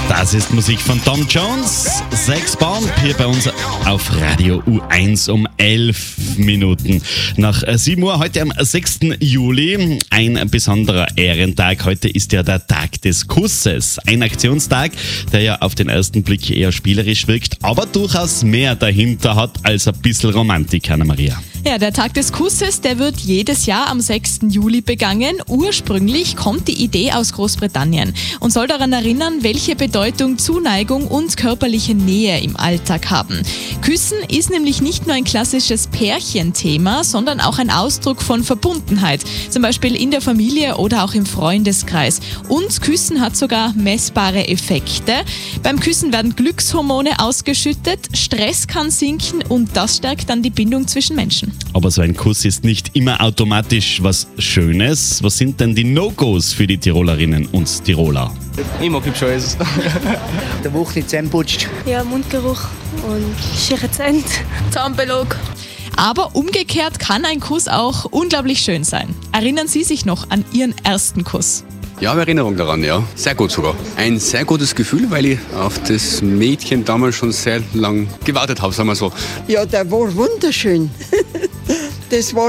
Das ist Musik von Tom Jones, Sex Bomb, hier bei uns auf Radio U1 um 11 Minuten. Nach 7 Uhr, heute am 6. Juli, ein besonderer Ehrentag. Heute ist ja der Tag des Kusses. Ein Aktionstag, der ja auf den ersten Blick eher spielerisch wirkt, aber durchaus mehr dahinter hat als ein bisschen Romantik, Anna-Maria. Ja, der Tag des Kusses, der wird jedes Jahr am 6. Juli begangen. Ursprünglich kommt die Idee aus Großbritannien und soll daran erinnern, welche Bedeutung Zuneigung und körperliche Nähe im Alltag haben. Küssen ist nämlich nicht nur ein klassisches Pärchenthema, sondern auch ein Ausdruck von Verbundenheit, zum Beispiel in der Familie oder auch im Freundeskreis. Und Küssen hat sogar messbare Effekte. Beim Küssen werden Glückshormone ausgeschüttet, Stress kann sinken und das stärkt dann die Bindung zwischen Menschen. Aber so ein Kuss ist nicht immer automatisch was Schönes. Was sind denn die No-Gos für die Tirolerinnen und Tiroler? Ich mag lieb schon alles. Der Woche nicht zusammenputscht. Ja, Mundgeruch und schiere Zähne, Zahnbelag. Aber umgekehrt kann ein Kuss auch unglaublich schön sein. Erinnern Sie sich noch an Ihren ersten Kuss? Ja, habe Erinnerung daran, ja. Sehr gut sogar. Ein sehr gutes Gefühl, weil ich auf das Mädchen damals schon sehr lang gewartet habe, sagen wir so. Ja, der war wunderschön. Das war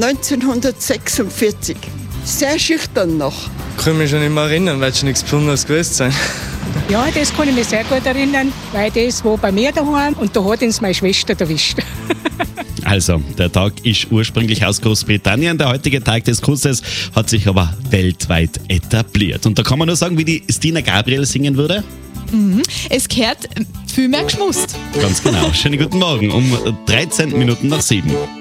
1946. Sehr schüchtern noch. Ich kann mich schon nicht mehr erinnern, weil es schon nichts Besonderes gewesen sein. Ja, das kann ich mich sehr gut erinnern, weil das war bei mir daheim und da hat uns meine Schwester erwischt. Also, der Tag ist ursprünglich aus Großbritannien. Der heutige Tag des Kusses hat sich aber weltweit etabliert. Und da kann man nur sagen, wie die Stina Gabriel singen würde. Es kehrt viel mehr geschmust. Ganz genau. Schönen guten Morgen um 13 Minuten nach 7.